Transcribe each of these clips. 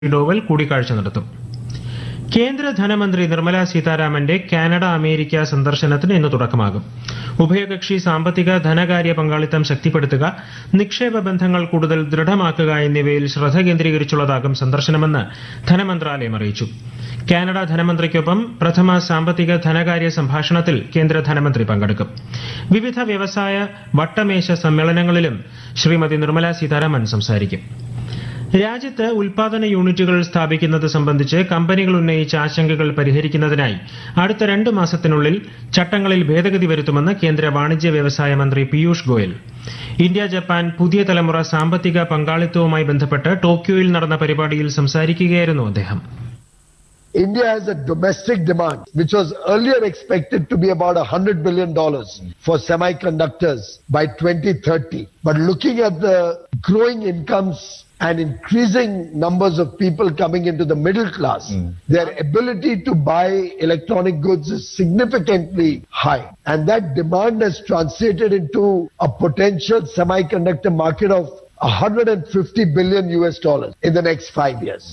ഡോവൽ കൂടിക്കാഴ്ച നടത്തും. കേന്ദ്ര ധനമന്ത്രി നിർമ്മല സീതാരാമന്റെ കാനഡ അമേരിക്ക സന്ദർശനത്തിന് ഇന്ന് തുടക്കമാകും. ഉഭയകക്ഷി സാമ്പത്തിക ധനകാര്യ പങ്കാളിത്തം ശക്തിപ്പെടുത്തുക, നിക്ഷേപ ബന്ധങ്ങൾ കൂടുതൽ ദൃഢമാക്കുക എന്നിവയിൽ ശ്രദ്ധ കേന്ദ്രീകരിച്ചുള്ളതാകും സന്ദർശനമെന്ന് ധനമന്ത്രാലയം അറിയിച്ചു. കാനഡ ധനമന്ത്രിക്കൊപ്പം പ്രഥമ സാമ്പത്തിക ധനകാര്യ സംഭാഷണത്തിൽ കേന്ദ്ര ധനമന്ത്രി പങ്കെടുക്കും. വിവിധ വ്യവസായ വട്ടമേശ സമ്മേളനങ്ങളിലും ശ്രീമതി നിർമ്മല സീതാരാമൻ സംസാരിക്കും. രാജ്യത്ത് ഉൽപാദന യൂണിറ്റുകൾ സ്ഥാപിക്കുന്നത് സംബന്ധിച്ച് കമ്പനികൾ ഉന്നയിച്ച ആശങ്കകൾ പരിഹരിക്കുന്നതിനായി അടുത്ത 2 മാസത്തിനുള്ളിൽ ചട്ടങ്ങളിൽ ഭേദഗതി വരുത്തുമെന്ന് കേന്ദ്ര വാണിജ്യ വ്യവസായ മന്ത്രി പീയൂഷ് ഗോയൽ. ഇന്ത്യ ജപ്പാൻ പുതിയ തലമുറ സാമ്പത്തിക പങ്കാളിത്തവുമായി ബന്ധപ്പെട്ട് ടോക്കിയോയിൽ നടന്ന പരിപാടിയിൽ സംസാരിക്കുകയായിരുന്നു അദ്ദേഹം. India has a domestic demand which was earlier expected to be about $100 billion for semiconductors by 2030. But looking at the growing incomes and increasing numbers of people coming into the middle class, their ability to buy electronic goods is significantly high. And that demand has translated into a potential semiconductor market of $150 billion in the next 5 years.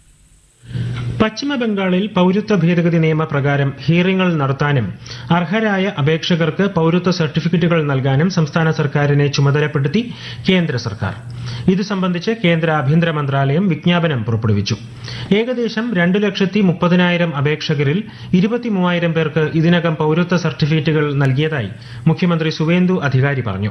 പശ്ചിമ ബംഗാളിൽ പൌരത്വ ഭേദഗതി നിയമപ്രകാരം ഹിയറിംഗുകൾ നടത്താനും അർഹരായ അപേക്ഷകർക്ക് പൌരത്വ സർട്ടിഫിക്കറ്റുകൾ നൽകാനും സംസ്ഥാന സർക്കാരിനെ ചുമതലപ്പെടുത്തി കേന്ദ്ര സർക്കാർ. ഇത് സംബന്ധിച്ച് കേന്ദ്ര ആഭ്യന്തര മന്ത്രാലയം വിജ്ഞാപനം പുറപ്പെടുവിച്ചു. ഏകദേശം 2,30,000 അപേക്ഷകരിൽ 23,000 പേർക്ക് ഇതിനകം പൌരത്വ സർട്ടിഫിക്കറ്റുകൾ നൽകിയതായി മുഖ്യമന്ത്രി സുവേന്ദു അധികാരി പറഞ്ഞു.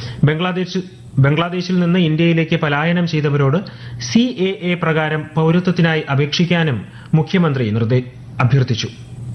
ബംഗ്ലാദേശിൽ നിന്ന് ഇന്ത്യയിലേക്ക് പലായനം ചെയ്തവരോട് CAA പ്രകാരം പൌരത്വത്തിനായി അപേക്ഷിക്കാനും മുഖ്യമന്ത്രി അഭ്യർത്ഥിച്ചു.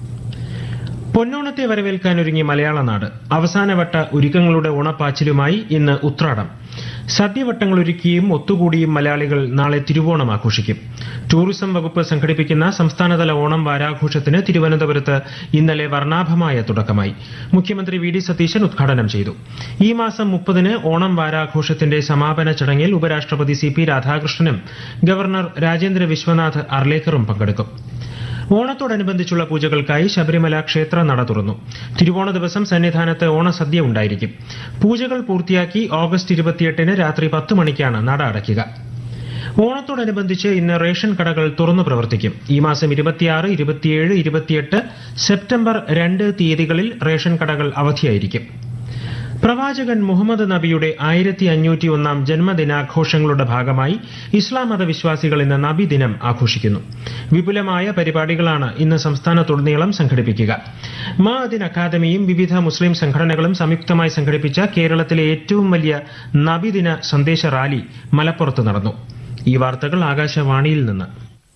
പൊന്നോണത്തെ വരവേൽക്കാനൊരുങ്ങി മലയാള നാട്. അവസാനവട്ട ഒരുക്കങ്ങളുടെ ഓണപ്പാച്ചിലുമായി ഇന്ന് ഉത്രാടം. സദ്യവട്ടങ്ങളൊരുക്കിയും ഒത്തുകൂടിയും മലയാളികൾ നാളെ തിരുവോണം ആഘോഷിക്കും. ടൂറിസം വകുപ്പ് സംഘടിപ്പിക്കുന്ന സംസ്ഥാനതല ഓണം വാരാഘോഷത്തിന് തിരുവനന്തപുരത്ത് ഇന്നലെ വർണ്ണാഭമായ തുടക്കമായി. മുഖ്യമന്ത്രി VD സതീശൻ ഉദ്ഘാടനം ചെയ്തു. ഈ മാസം 30-ന് ഓണം വാരാഘോഷത്തിന്റെ സമാപന ചടങ്ങിൽ ഉപരാഷ്ട്രപതി CP രാധാകൃഷ്ണനും ഗവർണർ രാജേന്ദ്ര വിശ്വനാഥ് അർലേക്കറും പങ്കെടുക്കും. ഓണത്തോടനുബന്ധിച്ചുള്ള പൂജകൾക്കായി ശബരിമല ക്ഷേത്ര നട തുറന്നു. തിരുവോണ ദിവസം സന്നിധാനത്ത് ഓണസദ്യ ഉണ്ടായിരിക്കും. പൂജകൾ പൂർത്തിയാക്കി ഓഗസ്റ്റ് 28-ന് രാത്രി 10 മണിക്കാണ് നട അടയ്ക്കുക. ഓണത്തോടനുബന്ധിച്ച് ഇന്ന് റേഷൻ കടകൾ തുറന്നു പ്രവർത്തിക്കും. ഈ മാസം 26, 27, 28, സെപ്റ്റംബർ 2 തീയതികളിൽ റേഷൻ കടകൾ അവധിയായിരിക്കും. പ്രവാചകൻ മുഹമ്മദ് നബിയുടെ 1501 ജന്മദിനാഘോഷങ്ങളുടെ ഭാഗമായി ഇസ്ലാം മതവിശ്വാസികൾ ഇന്ന് നബിദിനം ആഘോഷിക്കുന്നു. വിപുലമായ പരിപാടികളാണ് ഇന്ന് സംസ്ഥാനത്തുടനീളം സംഘടിപ്പിക്കുക. മഅദിൻ അക്കാദമിയും വിവിധ മുസ്ലിം സംഘടനകളും സംയുക്തമായി സംഘടിപ്പിച്ച കേരളത്തിലെ ഏറ്റവും വലിയ നബിദിന സന്ദേശ റാലി മലപ്പുറത്ത് നടന്നു. ഈ വാർത്തകൾ ആകാശവാണിയിൽ നിന്ന്.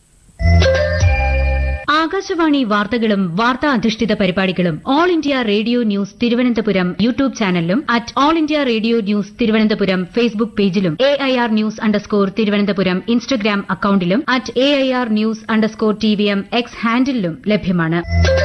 ആകാശവാണി വാർത്തകളും വാർത്താ അധിഷ്ഠിത പരിപാടികളും all India radio news Thiruvananthapuram YouTube ചാനലിലും all India radio news Thiruvananthapuram Facebook പേജിലും AIR _ തിരുവനന്തപുരം ഇൻസ്റ്റഗ്രാം അക്കൌണ്ടിലും AIR News _ TVM X ഹാൻഡിലും ലഭ്യമാണ്.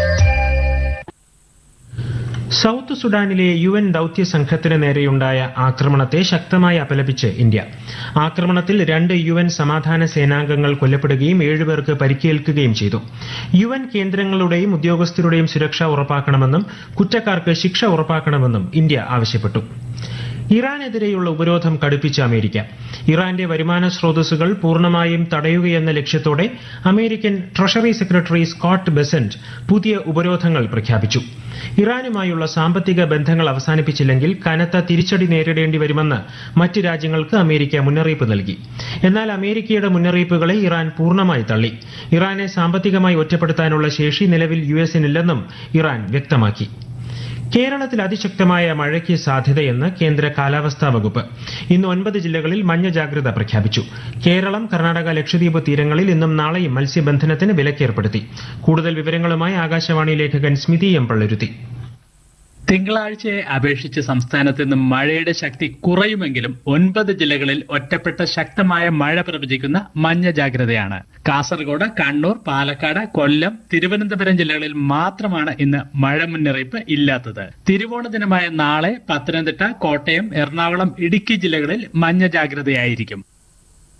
സൌത്ത് സുഡാനിലെ UN ദൌത്യ സംഘത്തിന് നേരെയുണ്ടായ ആക്രമണത്തെ ശക്തമായി അപലപിച്ച് ഇന്ത്യ. ആക്രമണത്തിൽ 2 UN സമാധാന സേനാംഗങ്ങൾ കൊല്ലപ്പെടുകയും 7 പേർക്ക് പരിക്കേൽക്കുകയും ചെയ്തു. UN കേന്ദ്രങ്ങളുടെയും ഉദ്യോഗസ്ഥരുടെയും സുരക്ഷ ഉറപ്പാക്കണമെന്നും കുറ്റക്കാർക്ക് ശിക്ഷ ഉറപ്പാക്കണമെന്നും ഇന്ത്യ ആവശ്യപ്പെട്ടു. ഇറാനെതിരെയുള്ള ഉപരോധം കടുപ്പിച്ച അമേരിക്ക. ഇറാന്റെ വരുമാന സ്രോതസ്സുകൾ പൂർണ്ണമായും തടയുകയെന്ന ലക്ഷ്യത്തോടെ American treasury secretary Scott Bessent പുതിയ ഉപരോധങ്ങൾ പ്രഖ്യാപിച്ചു. ഇറാനുമായുള്ള സാമ്പത്തിക ബന്ധങ്ങൾ അവസാനിപ്പിച്ചില്ലെങ്കിൽ കനത്ത തിരിച്ചടി നേരിടേണ്ടി വരുമെന്ന് മറ്റ് രാജ്യങ്ങൾക്ക് അമേരിക്ക മുന്നറിയിപ്പ് നൽകി. എന്നാൽ അമേരിക്കയുടെ മുന്നറിയിപ്പുകളെ ഇറാൻ പൂർണ്ണമായി തള്ളി. ഇറാനെ സാമ്പത്തികമായി ഒറ്റപ്പെടുത്താനുള്ള ശേഷി നിലവിൽ US-നില്ലെന്നും ഇറാൻ വ്യക്തമാക്കി. കേരളത്തിൽ അതിശക്തമായ മഴയ്ക്ക് സാധ്യതയെന്ന് കേന്ദ്ര കാലാവസ്ഥാ വകുപ്പ്. ഇന്ന് 9 ജില്ലകളിൽ മഞ്ഞ ജാഗ്രത പ്രഖ്യാപിച്ചു. കേരളം, കർണാടക, ലക്ഷദ്വീപ് തീരങ്ങളിൽ ഇന്നും നാളെയും മത്സ്യബന്ധനത്തിന് വിലക്കേർപ്പെടുത്തി. കൂടുതൽ വിവരങ്ങളുമായി ആകാശവാണി ലേഖകൻ സ്മിതി M. പള്ളുരുത്തി. തിങ്കളാഴ്ചയെ അപേക്ഷിച്ച് സംസ്ഥാനത്ത് നിന്ന് മഴയുടെ ശക്തി കുറയുമെങ്കിലും 9 ജില്ലകളിൽ ഒറ്റപ്പെട്ട ശക്തമായ മഴ പ്രവചിക്കുന്ന മഞ്ഞ ജാഗ്രതയാണ്. കാസർഗോഡ്, കണ്ണൂർ, പാലക്കാട്, കൊല്ലം, തിരുവനന്തപുരം ജില്ലകളിൽ മാത്രമാണ് ഇന്ന് മഴ മുന്നറിയിപ്പ് ഇല്ലാത്തത്. തിരുവോണ ദിനമായ നാളെ പത്തനംതിട്ട, കോട്ടയം, എറണാകുളം, ഇടുക്കി ജില്ലകളിൽ മഞ്ഞ ജാഗ്രതയായിരിക്കും.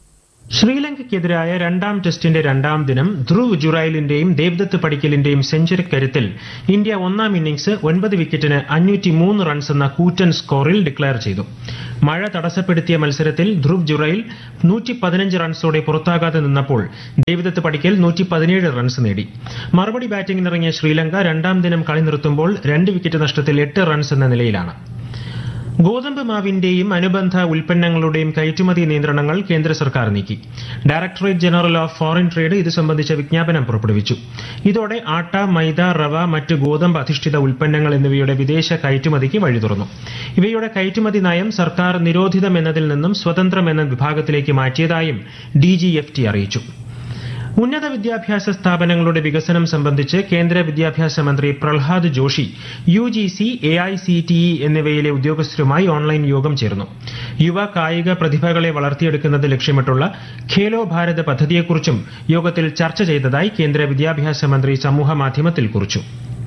ശ്രീലങ്കയ്ക്കെതിരായ രണ്ടാം ടെസ്റ്റിന്റെ രണ്ടാം ദിനം ധ്രുവ് ജുറൈലിന്റെയും ദേവ്ദത്ത് പടിക്കലിന്റെയും സെഞ്ചുറി കരുത്തിൽ ഇന്ത്യ ഒന്നാം ഇന്നിംഗ്സ് 9 വിക്കറ്റിന് 503 റൺസ് എന്ന കൂറ്റൻ സ്കോറിൽ ഡിക്ലയർ ചെയ്തു. മഴ തടസ്സപ്പെടുത്തിയ മത്സരത്തിൽ ധ്രുവ് ജുറൈൽ 115 റൺസോടെ പുറത്താകാതെ നിന്നപ്പോൾ ദേവ്ദത്ത് പടിക്കൽ 117 റൺസ് നേടി. മറുപടി ബാറ്റിംഗിനിറങ്ങിയ ശ്രീലങ്ക രണ്ടാം ദിനം കളി നിർത്തുമ്പോൾ 2 വിക്കറ്റ് നഷ്ടത്തിൽ 8 റൺസ് എന്ന നിലയിലാണ്. ഗോതമ്പ് മാവിന്റെയും അനുബന്ധ ഉൽപ്പന്നങ്ങളുടെയും കയറ്റുമതി നിയന്ത്രണങ്ങൾ കേന്ദ്ര സർക്കാർ നീക്കി. Directorate general of foreign trade ഇത് സംബന്ധിച്ച വിജ്ഞാപനം പുറപ്പെടുവിച്ചു. ഇതോടെ ആട്ട, മൈദ, റവ, മറ്റ് ഗോതമ്പ് അധിഷ്ഠിത ഉൽപ്പന്നങ്ങൾ എന്നിവയുടെ വിദേശ കയറ്റുമതിക്ക് വഴി തുറന്നു. ഇവയുടെ കയറ്റുമതി നയം സർക്കാർ നിരോധിതം എന്നതിൽ നിന്നും സ്വതന്ത്രം എന്ന വിഭാഗത്തിലേക്ക് മാറ്റിയതായും DGFT അറിയിച്ചു. ഉന്നത വിദ്യാഭ്യാസ സ്ഥാപനങ്ങളുടെ വികസനം സംബന്ധിച്ച് കേന്ദ്ര വിദ്യാഭ്യാസ മന്ത്രി പ്രഹ്ലാദ് ജോഷി UGC, AICTE എന്നിവയിലെ ഉദ്യോഗസ്ഥരുമായി ഓൺലൈൻ യോഗം ചേർന്നു. യുവ കായിക പ്രതിഭകളെ വളർത്തിയെടുക്കുന്നത് ലക്ഷ്യമിട്ടുള്ള ഖേലോ ഭാരത് പദ്ധതിയെക്കുറിച്ചും യോഗത്തിൽ ചർച്ച ചെയ്തതായി കേന്ദ്ര വിദ്യാഭ്യാസ മന്ത്രി സമൂഹമാധ്യമത്തിൽ കുറിച്ചു.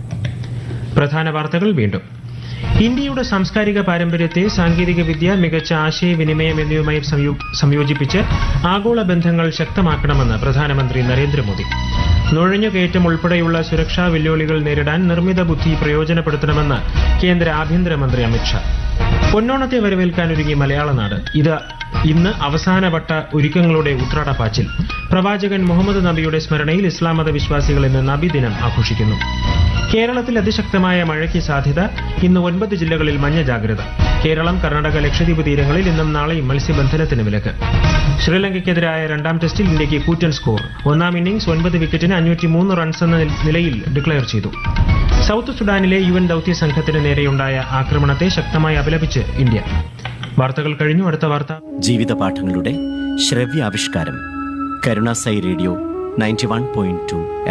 പ്രധാന വാർത്തകൾ വീണ്ടും. ഇന്ത്യയുടെ സാംസ്കാരിക പാരമ്പര്യത്തെ സാങ്കേതികവിദ്യ, മികച്ച ആശയവിനിമയം എന്നിവയുമായി സംയോജിപ്പിച്ച് ആഗോള ബന്ധങ്ങൾ ശക്തമാക്കണമെന്ന് പ്രധാനമന്ത്രി നരേന്ദ്രമോദി. നുഴഞ്ഞുകയറ്റം ഉൾപ്പെടെയുള്ള സുരക്ഷാ വെല്ലുവിളികൾ നേരിടാൻ നിർമ്മിത ബുദ്ധി പ്രയോജനപ്പെടുത്തണമെന്ന് കേന്ദ്ര ആഭ്യന്തരമന്ത്രി അമിത്ഷാ. പൊന്നോണത്തെ വരവേൽക്കാനൊരുങ്ങി മലയാളനാട്. ഇന്ന് അവസാനവട്ട ഒരുക്കങ്ങളുടെ ഉത്രാടപ്പാച്ചിൽ. പ്രവാചകൻ മുഹമ്മദ് നബിയുടെ സ്മരണയിൽ ഇസ്ലാം മത വിശ്വാസികൾ ഇന്ന് നബിദിനം ആഘോഷിക്കുന്നു. കേരളത്തിൽ അതിശക്തമായ മഴയ്ക്ക് സാധ്യത. ഇന്ന് 9 ജില്ലകളിൽ മഞ്ഞ ജാഗ്രത. കേരളം, കർണാടക, ലക്ഷദ്വീപ് തീരങ്ങളിൽ ഇന്നും നാളെയും മത്സ്യബന്ധനത്തിന് വിലക്ക്. ശ്രീലങ്കയ്ക്കെതിരായ രണ്ടാം ടെസ്റ്റിൽ ഇന്ത്യയ്ക്ക് കൂറ്റൻ സ്കോർ. ഒന്നാം ഇന്നിംഗ്സ് 9 വിക്കറ്റിന് 503 റൺസ് എന്ന നിലയിൽ ഡിക്ലയർ ചെയ്തു. സൌത്ത് സുഡാനിലെ UN ദൌത്യ സംഘത്തിന് നേരെയുണ്ടായ ആക്രമണത്തെ ശക്തമായി അപലപിച്ച് ഇന്ത്യ. വാർത്തകൾ കഴിഞ്ഞു. അടുത്ത വാർത്ത ജീവിതപാഠങ്ങളുടെ ശ്രവ്യാവിഷ്കാരം. കരുണാസായി റേഡിയോ 91.2